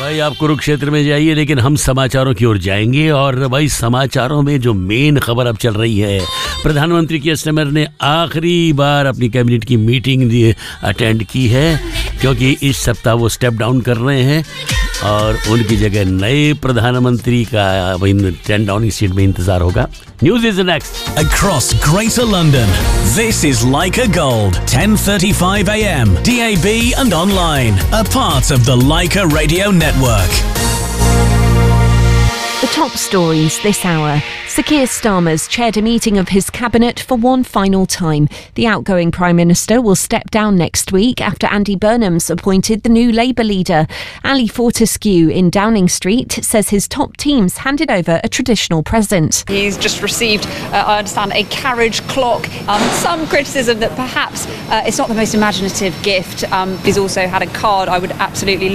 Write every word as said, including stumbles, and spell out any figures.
भाई आप कुरुक्षेत्र में जाइए, लेकिन हम समाचारों की ओर जाएंगे। और भाई समाचारों में जो मेन खबर अब चल रही है, प्रधानमंत्री के स्टेमर ने आखिरी बार अपनी कैबिनेट की मीटिंग अटेंड की है, क्योंकि इस सप्ताह वो स्टेप डाउन कर रहे हैं और उनकी जगह नए प्रधानमंत्री का टेन डाउनिंग स्ट्रीट में इंतजार होगा। News is next. Across Greater London, this is Leica Gold, ten thirty-five a m, D A B and online, a part of the Leica Radio Network. The top stories this hour. Sir Keir Starmer's chaired a meeting of his cabinet for one final time. The outgoing Prime Minister will step down next week after Andy Burnham's appointed the new Labour leader. Ali Fortescue in Downing Street says his top teams handed over a traditional present. He's just received, uh, I understand, a carriage clock. Um, some criticism that perhaps uh, it's not the most imaginative gift. Um, he's also had a card I would absolutely